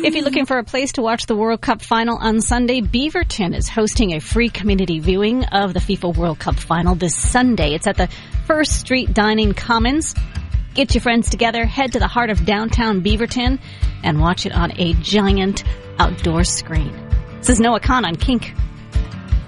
If you're looking for a place to watch the World Cup final on Sunday, Beaverton is hosting a free community viewing of the FIFA World Cup final this Sunday. It's at the First Street Dining Commons. Get your friends together, head to the heart of downtown Beaverton, and watch it on a giant outdoor screen. This is Noah Khan on Kink.